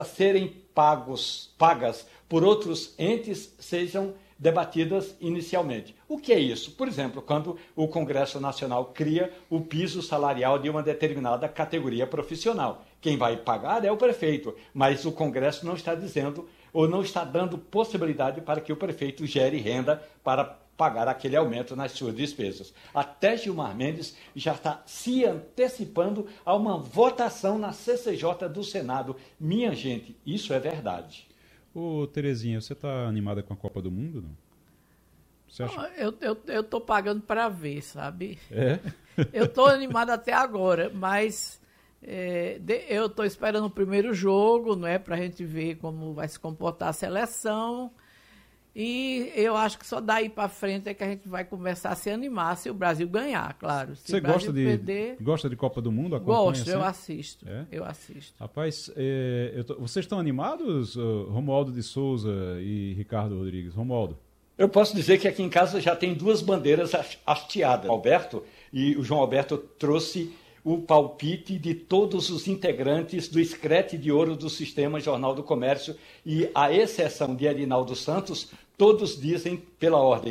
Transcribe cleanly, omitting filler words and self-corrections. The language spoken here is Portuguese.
serem pagas por outros entes sejam debatidas inicialmente. O que é isso? Por exemplo, quando o Congresso Nacional cria o piso salarial de uma determinada categoria profissional. Quem vai pagar é o prefeito, mas o Congresso não está dizendo ou não está dando possibilidade para que o prefeito gere renda para pagar aquele aumento nas suas despesas. Até Gilmar Mendes já está se antecipando a uma votação na CCJ do Senado. Minha gente, isso é verdade. Ô, Terezinha, você está animada com a Copa do Mundo, não? Você acha... Eu tô pagando para ver, sabe? É? Eu tô animada até agora, mas eu tô esperando o primeiro jogo, não é, para a gente ver como vai se comportar a seleção. E eu acho que só daí para frente é que a gente vai começar a se animar se o Brasil ganhar, claro. Se você o Brasil perder, gosta de Copa do Mundo? Gosto, assim? eu assisto. É? Eu assisto. Rapaz, vocês estão animados, Romualdo de Souza e Ricardo Rodrigues? Romualdo. Eu posso dizer que aqui em casa já tem duas bandeiras hasteadas. Alberto, e o João Alberto trouxe o palpite de todos os integrantes do Screte de Ouro do Sistema Jornal do Comércio e, à exceção de Edinaldo Santos, todos dizem pela ordem